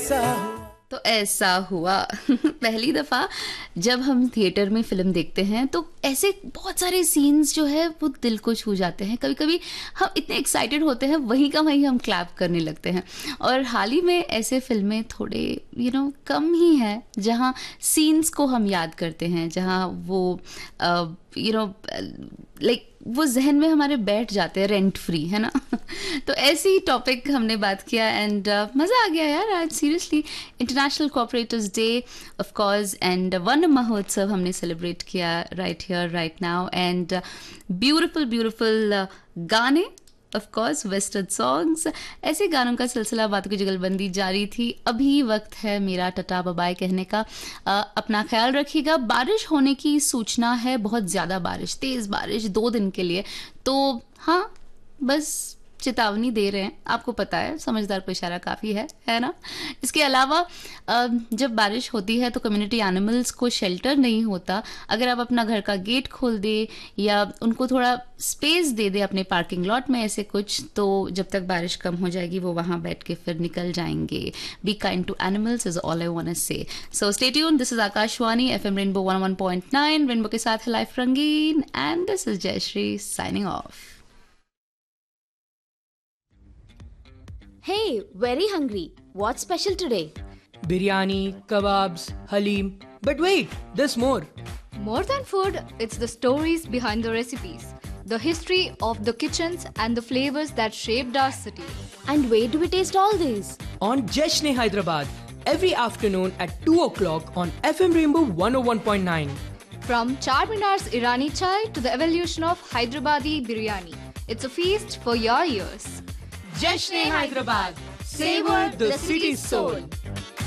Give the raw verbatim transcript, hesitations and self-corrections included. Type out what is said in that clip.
ऐसा तो ऐसा हुआ पहली दफ़ा जब हम थिएटर में फिल्म देखते हैं तो ऐसे बहुत सारे सीन्स जो है वो दिल को छू जाते हैं। कभी कभी हम इतने एक्साइटेड होते हैं वहीं का वहीं हम क्लैप करने लगते हैं। और हाल ही में ऐसे फिल्में थोड़े यू you नो know, कम ही हैं जहाँ सीन्स को हम याद करते हैं, जहाँ वो यू नो लाइक वो जहन में हमारे बैठ जाते हैं रेंट फ्री, है ना। तो ऐसे ही टॉपिक हमने बात किया एंड uh, मज़ा आ गया यार आज seriously. International कोऑपरेटर्स day of course and one महोत्सव हमने सेलिब्रेट किया right here right now and beautiful beautiful गाने ऑफ कोर्स वेस्टर्न सॉन्ग्स। ऐसे गानों का सिलसिला बातों की जुगलबंदी जारी थी। अभी वक्त है मेरा टटा बाय कहने का। आ, अपना ख्याल रखिएगा। बारिश होने की सूचना है, बहुत ज़्यादा बारिश, तेज़ बारिश दो दिन के लिए। तो हाँ, बस चेतावनी दे रहे हैं, आपको पता है समझदार को इशारा काफ़ी है है ना। इसके अलावा जब बारिश होती है तो कम्युनिटी एनिमल्स को शेल्टर नहीं होता। अगर आप अपना घर का गेट खोल दे या उनको थोड़ा स्पेस दे दे अपने पार्किंग लॉट में ऐसे कुछ, तो जब तक बारिश कम हो जाएगी वो वहाँ बैठ के फिर निकल जाएंगे। Be kind to animals is all I want to से। So stay tuned, this is Akashvani FM rainbow one one point nine. Rainbow के साथ है लाइफ रंगीन and this is Jayashree signing off. Hey, very hungry. What's special today? biryani, kebabs, halim. But wait, there's more. More than food, it's the stories behind the recipes, the history of the kitchens and the flavors that shaped our city. And where do we taste all these? On Jashne Hyderabad, every afternoon at two o'clock on F M Rainbow one oh one point nine. From Charminar's Irani chai to the evolution of Hyderabadi biryani, it's a feast for your ears. Jashne Hyderabad, savor the city's soul.